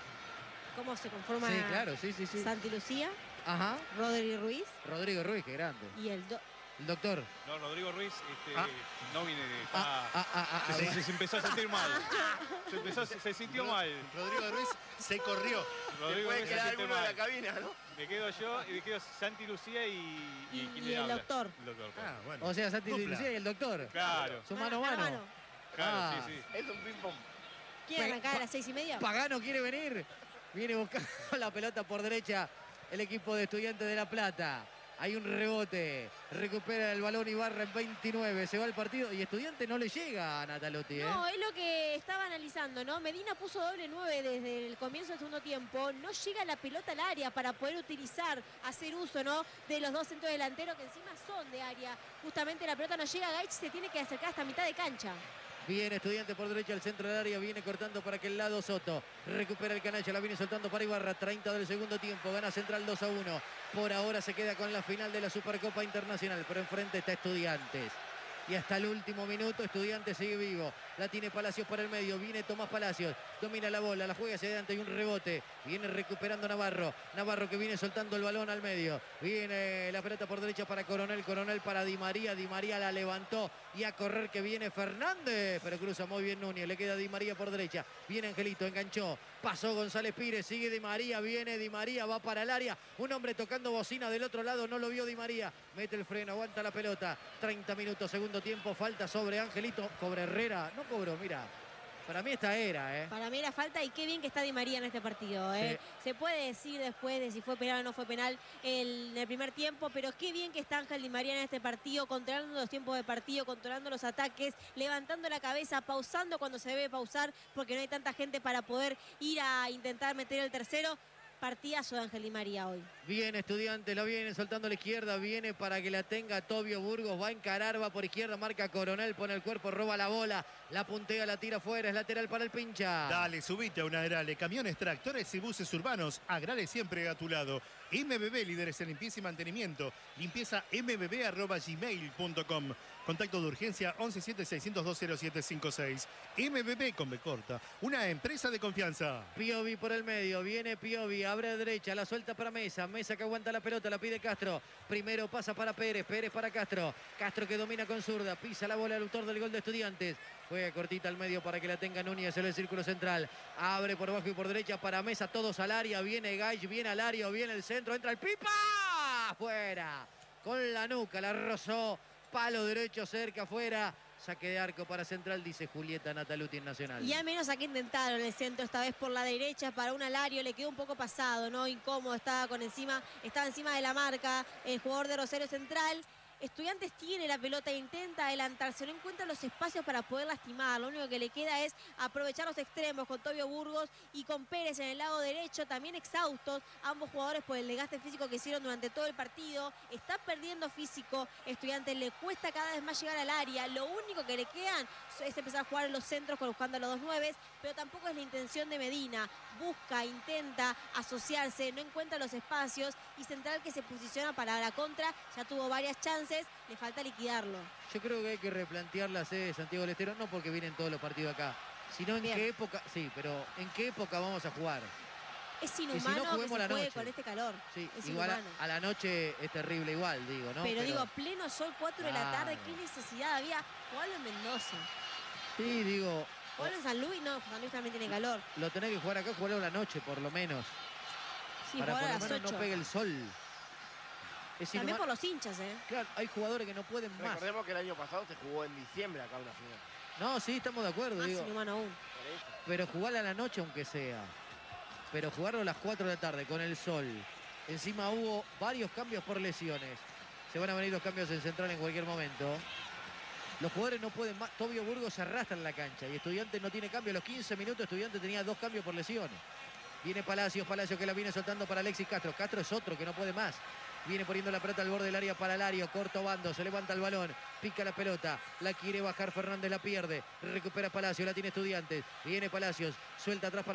[SPEAKER 4] ¿Cómo se conforma
[SPEAKER 1] Sí, claro, sí, sí, sí.
[SPEAKER 4] Santi Lucía,
[SPEAKER 1] Ajá.
[SPEAKER 4] Rodri Ruiz
[SPEAKER 1] Rodrigo Ruiz, qué grande.
[SPEAKER 4] y el... do-
[SPEAKER 1] El doctor.
[SPEAKER 6] No, Rodrigo Ruiz este,
[SPEAKER 3] Ah.
[SPEAKER 6] no viene de...
[SPEAKER 1] Ah,
[SPEAKER 6] está-
[SPEAKER 1] ah, ah, ah,
[SPEAKER 6] se,
[SPEAKER 1] ah,
[SPEAKER 6] se empezó a sentir mal. Se, empezó, se, se sintió mal.
[SPEAKER 3] Rodrigo Ruiz se corrió.
[SPEAKER 6] Rodrigo
[SPEAKER 2] Puede
[SPEAKER 6] Ruiz se
[SPEAKER 2] quedar
[SPEAKER 6] siente
[SPEAKER 2] alguno de la
[SPEAKER 6] mal.
[SPEAKER 2] cabina, ¿no?
[SPEAKER 6] Me quedo yo y me quedo Santi Lucía y...
[SPEAKER 4] Y-
[SPEAKER 6] ¿quién
[SPEAKER 4] y
[SPEAKER 6] le
[SPEAKER 4] el
[SPEAKER 6] habla?
[SPEAKER 4] doctor.
[SPEAKER 6] El doctor.
[SPEAKER 3] Ah, bueno.
[SPEAKER 1] O sea, Santi
[SPEAKER 3] Dupla.
[SPEAKER 1] Lucía y el doctor.
[SPEAKER 6] Claro,
[SPEAKER 1] Su mano a mano.
[SPEAKER 6] claro,
[SPEAKER 1] Ah.
[SPEAKER 6] sí, sí.
[SPEAKER 2] Es un ping-pong.
[SPEAKER 4] ¿Quiere
[SPEAKER 1] Pe-
[SPEAKER 4] arrancar a
[SPEAKER 1] pa-
[SPEAKER 4] las seis y media?
[SPEAKER 1] Pagano quiere venir. Viene buscando la pelota por derecha el equipo de Estudiantes de La Plata. Hay un rebote. Recupera el balón Ibarra en veintinueve. Se va el partido y Estudiante no le llega a Natalotti. ¿eh?
[SPEAKER 4] No, es lo que estaba analizando, ¿no? Medina puso doble nueve desde el comienzo del segundo tiempo. No llega la pelota al área para poder utilizar, hacer uso, ¿no? De los dos centros delanteros que encima son de área. Justamente la pelota no llega, Gaich se tiene que acercar hasta mitad de cancha.
[SPEAKER 1] Viene Estudiante por derecha al centro del área, viene cortando para aquel lado Soto. Recupera el canalla, la viene soltando para Ibarra. treinta del segundo tiempo, gana Central dos a uno. Por ahora se queda con la final de la Supercopa Internacional, pero enfrente está Estudiantes. Y hasta el último minuto Estudiantes sigue vivo. La tiene Palacios por el medio, viene Tomás Palacios. Domina la bola, la juega hacia adelante y un rebote. Viene recuperando Navarro. Navarro que viene soltando el balón al medio. Viene la pelota por derecha para Coronel. Coronel para Di María. Di María la levantó y a correr que viene Fernández. Pero cruza muy bien Núñez. Le queda Di María por derecha. Viene Angelito, enganchó. Pasó González Pires. Sigue Di María. Viene Di María. Va para el área. Un hombre tocando bocina del otro lado. No lo vio Di María. Mete el freno. Aguanta la pelota. treinta minutos, segundo tiempo. Falta sobre Angelito. Cobra Herrera. No cobró, mira. Para mí esta era, ¿eh?
[SPEAKER 4] Para mí era falta y qué bien que está Di María en este partido. ¿eh? Se puede decir después de si fue penal o no fue penal el, en el primer tiempo, pero qué bien que está Ángel Di María en este partido, controlando los tiempos de partido, controlando los ataques, levantando la cabeza, pausando cuando se debe pausar, porque no hay tanta gente para poder ir a intentar meter el tercero. Partidazo de Ángel Di María hoy.
[SPEAKER 1] Viene Estudiante, la viene soltando a la izquierda, viene para que la tenga Tobio Burgos, va a encarar, va por izquierda, marca Coronel, pone el cuerpo, roba la bola, la puntea, la tira afuera, es lateral para el pincha.
[SPEAKER 3] Dale, subite a una Agrale. Camiones, tractores y buses urbanos. Agrale siempre a tu lado. M B B, líderes en limpieza y mantenimiento. Limpieza m b b arroba gmail punto com. Contacto de urgencia once siete seiscientos dos cero siete cinco seis. M B B con B corta. Una empresa de confianza.
[SPEAKER 1] Piovi por el medio, viene Piovi, abre a derecha, la suelta para Mesa, Mesa que aguanta la pelota, la pide Castro. Primero pasa para Pérez, Pérez para Castro. Castro que domina con zurda, pisa la bola al autor del gol de Estudiantes. Juega cortita al medio para que la tenga Núñez en el círculo central. Abre por abajo y por derecha para Mesa, todos al área. Viene Gaich, viene al área, viene el centro, entra el Pipa. Afuera. Con la nuca, la rozó. Palo derecho cerca, afuera. Saque de arco para Central, dice Julieta Nataluti en Nacional.
[SPEAKER 4] Y al menos aquí intentaron el centro, esta vez por la derecha, para un Alario, le quedó un poco pasado, ¿no? Incómodo, estaba con encima, estaba encima de la marca, el jugador de Rosario Central. Estudiantes tiene la pelota e intenta adelantarse, no encuentra los espacios para poder lastimar. Lo único que le queda es aprovechar los extremos con Tobio Burgos y con Pérez en el lado derecho, también exhaustos. Ambos jugadores por el desgaste físico que hicieron durante todo el partido. Está perdiendo físico. Estudiantes le cuesta cada vez más llegar al área. Lo único que le quedan es empezar a jugar en los centros buscando a los dos nueves, pero tampoco es la intención de Medina. Busca, intenta asociarse, no encuentra los espacios y Central, que se posiciona para la contra, ya tuvo varias chances, le falta liquidarlo.
[SPEAKER 1] Yo creo que hay que replantear la sede de Santiago del Estero, no porque vienen todos los partidos acá, sino en
[SPEAKER 4] Bien.
[SPEAKER 1] qué época, sí, pero en qué época vamos a jugar.
[SPEAKER 4] Es
[SPEAKER 1] Y si
[SPEAKER 4] inhumano
[SPEAKER 1] no,
[SPEAKER 4] que
[SPEAKER 1] juguemos
[SPEAKER 4] se
[SPEAKER 1] la
[SPEAKER 4] juegue
[SPEAKER 1] noche.
[SPEAKER 4] con este calor.
[SPEAKER 1] Sí,
[SPEAKER 4] Es
[SPEAKER 1] igual a,
[SPEAKER 4] inhumano.
[SPEAKER 1] a la noche es terrible igual, digo, ¿no?
[SPEAKER 4] Pero, digo, pleno sol, cuatro de la tarde,
[SPEAKER 1] Claro.
[SPEAKER 4] ¿qué necesidad había? Jugarlo en Mendoza.
[SPEAKER 1] Sí, digo,
[SPEAKER 4] Jugarlo en San Luis, no, San Luis también tiene calor.
[SPEAKER 1] lo tenés que jugar acá, jugarlo a la noche, por lo menos.
[SPEAKER 4] Sí,
[SPEAKER 1] para
[SPEAKER 4] jugar
[SPEAKER 1] por
[SPEAKER 4] a
[SPEAKER 1] lo
[SPEAKER 4] las
[SPEAKER 1] menos no
[SPEAKER 4] ocho.
[SPEAKER 1] pegue el sol. Es
[SPEAKER 4] También
[SPEAKER 1] inhumano.
[SPEAKER 4] por los hinchas, ¿eh?
[SPEAKER 1] Claro, hay jugadores que no pueden más.
[SPEAKER 2] Recordemos que el año pasado se jugó en diciembre acá una final.
[SPEAKER 1] No, sí, estamos de acuerdo,
[SPEAKER 4] Más
[SPEAKER 1] digo.
[SPEAKER 4] inhumano aún.
[SPEAKER 2] Por eso.
[SPEAKER 1] Pero jugarla a la noche aunque sea. Pero jugarlo a las cuatro de la tarde con el sol. Encima hubo varios cambios por lesiones. Se van a venir los cambios en Central en cualquier momento. Los jugadores no pueden más. Tobio Burgos se arrastra en la cancha y Estudiantes no tiene cambio. A los quince minutos Estudiantes tenía dos cambios por lesiones. Viene Palacios, Palacios que la viene soltando para Alexis Castro. Castro es otro que no puede más. Viene poniendo la pelota al borde del área para Lario. Corto bando, se levanta el balón. Pica la pelota. La quiere bajar Fernández, la pierde. Recupera Palacios, la tiene Estudiantes. Viene Palacios, suelta atrás para